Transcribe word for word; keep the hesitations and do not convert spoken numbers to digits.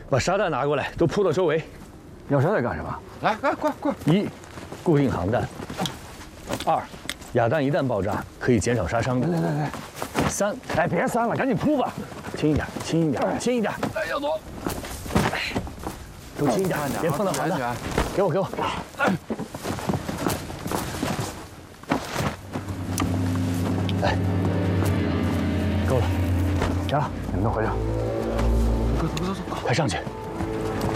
把沙袋拿过来，都铺到周围。 要沙袋干什么？ 来，快快快！ 一，固定航弹；二，哑弹一旦爆炸可以减少杀伤力。 来来来， 三， 哎，别三了，赶紧铺吧。 轻一点，轻一点，轻一点。 来，耀总， 都轻一点，别碰到航弹。给我，给我。来，够了，行了， 你们都回去。 快走走走， 快上去。